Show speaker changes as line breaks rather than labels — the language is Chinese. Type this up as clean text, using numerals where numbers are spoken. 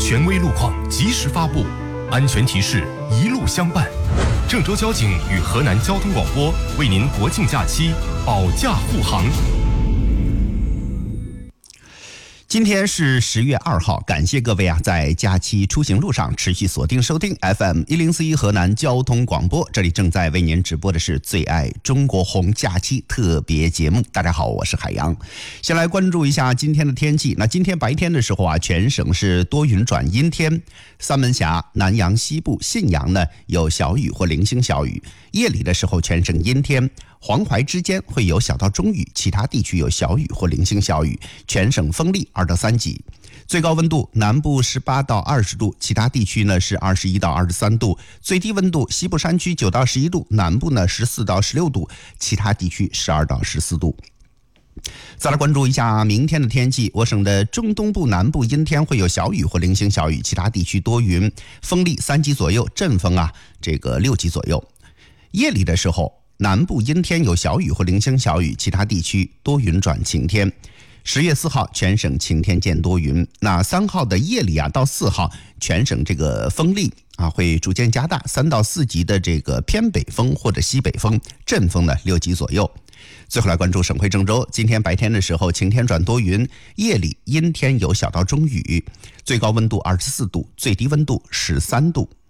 权威路况及时发布，安全提示一路相伴。郑州交警与河南交通广播为您国庆假期保驾护航。
今天是10月2号，感谢各位在假期出行路上持续锁定收听 FM1041 河南交通广播，这里正在为您直播的是最爱中国红假期特别节目。大家好，我是海洋。先来关注一下今天的天气。那今天白天的时候全省是多云转阴天，三门峡、南阳西部、信阳呢有小雨或零星小雨，夜里的时候全省阴天。黄淮之间会有小到中雨，其他地区有小雨或零星小雨，全省风力2到3级。最高温度南部18到20度，其他地区呢是21到23度。最低温度西部山区9到11度，南部呢14到16度，其他地区12到14度。再来关注一下明天的天气，我省的中东部南部阴天，会有小雨或零星小雨，其他地区多云，风力3级左右，阵风6级左右。夜里的时候南部阴天有小雨或零星小雨，其他地区多云转晴天。10月4号全省晴天见多云。那3号的夜里到4号全省这个风力会逐渐加大，3到4级的这个偏北风或者西北风，阵风呢6级左右。最后来关注省会郑州，今天白天的时候晴天转多云，夜里阴天有小到中雨，最高温度24度，最低温度13度。